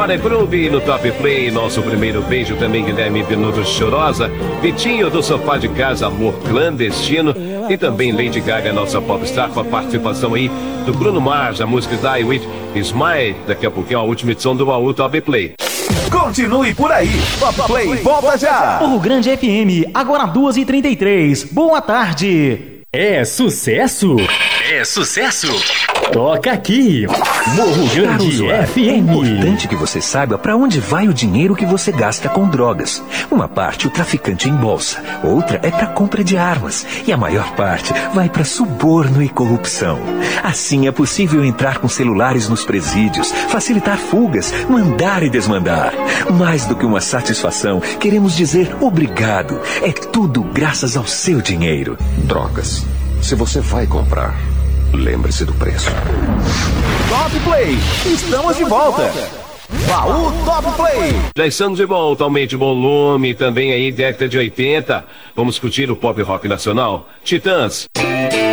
Glória Groove no Top Play, nosso primeiro beijo também, Guilherme Benuto Chorosa, Vitinho do Sofá de Casa, Amor Clandestino, e também Lady Gaga, nossa popstar, com a participação aí do Bruno Mars, a música Die With Smile. Daqui a pouquinho a última edição do Baú Top Play. Continue por aí, Top Play volta já. Morro Grande FM, agora 2h33, boa tarde. É sucesso? É sucesso? Toca aqui, Morro Grande FM. É importante que você saiba para onde vai o dinheiro que você gasta com drogas. Uma parte o traficante embolsa, outra é para compra de armas e a maior parte vai para suborno e corrupção. Assim é possível entrar com celulares nos presídios, facilitar fugas, mandar e desmandar. Mais do que uma satisfação, queremos dizer obrigado. É tudo graças ao seu dinheiro. Drogas. Se você vai comprar, lembre-se do preço. Top Play, estamos de volta. Baú Top Play. Já estamos de volta, aumente o volume, também aí década de 80. Vamos curtir o pop rock nacional. Titãs.